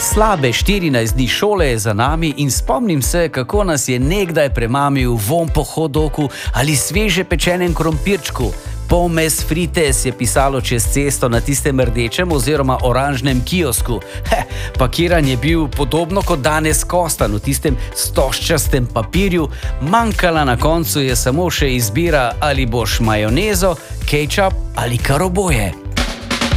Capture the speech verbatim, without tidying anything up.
Slabe štirinajst dni šole je za nami in spomnim se, kako nas je nekdaj premamil vonj po hot-dogu ali sveže pečenem krompirčku. Pommes frites je pisalo čez cesto na tistem rdečem oziroma oranžnem kiosku. He, pakiran je bil podobno kot danes kostan v tistem stožčastem papirju, manjkala na koncu je samo še izbira, ali boš majonezo, kečap ali kar oboje.